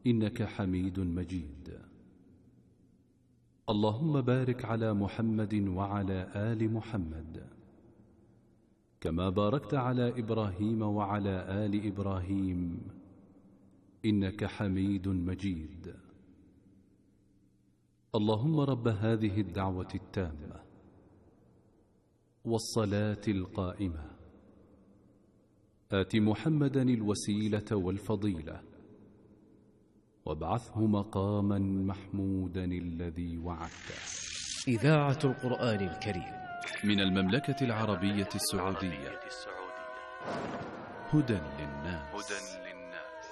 إنك حميد مجيد. اللهم بارك على محمد وعلى آل محمد كما باركت على إبراهيم وعلى آل إبراهيم إنك حميد مجيد. اللهم رب هذه الدعوة التامة والصلاة القائمة آت محمدا الوسيلة والفضيلة وابعثه مقاما محمودا الذي وعدته. إذاعة القرآن الكريم من المملكة العربية السعودية. هدى للناس.